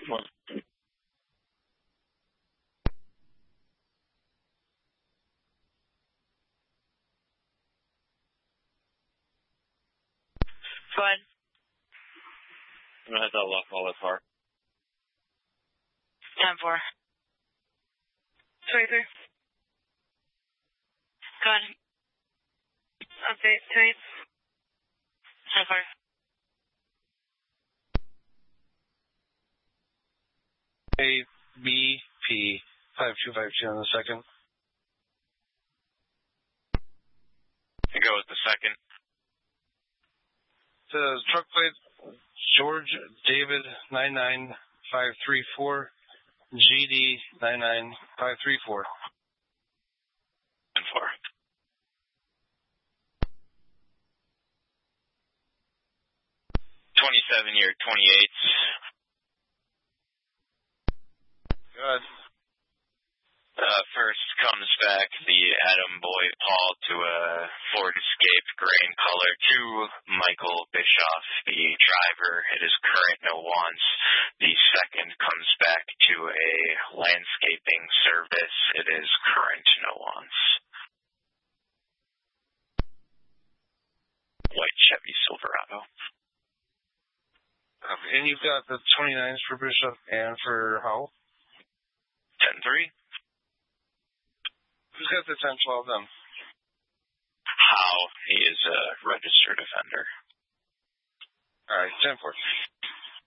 Go ahead. I'm going to hit that left wall car. 10-4. 23. Go ahead. Update. 2-8. 10-4. ABP 5252 on the second. I go with the second. The truck plate, George David 99534, GD 99534. 10-4. 27-year 28. Good. First comes back the Adam Boy Paul to a Ford Escape grain color to Michael Bischoff, the driver. It is current, no wants. The second comes back to a landscaping service. It is current, no wants. White Chevy Silverado. Okay, and you've got the 29s for Bishop and for Howell? 10-3. Who's got the 10-12 then? How? He is a registered offender. All right, 10-4.